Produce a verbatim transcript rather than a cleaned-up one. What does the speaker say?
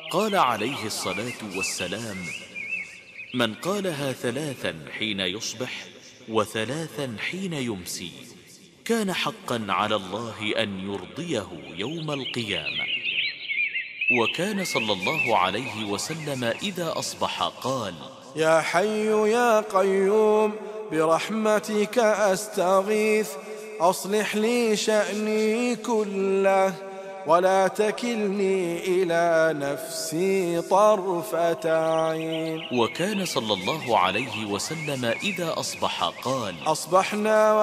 قال عليه الصلاة والسلام: من قالها ثلاثا حين يصبح وثلاثا حين يمسي كان حقا على الله أن يرضيه يوم القيامة. وكان صلى الله عليه وسلم إذا أصبح قال: يا حي يا قيوم برحمتك أستغيث، أصلح لي شأني كله ولا تكلني إلى نفسي طرفة عين. وكان صلى الله عليه وسلم إذا أصبح قال: أصبحنا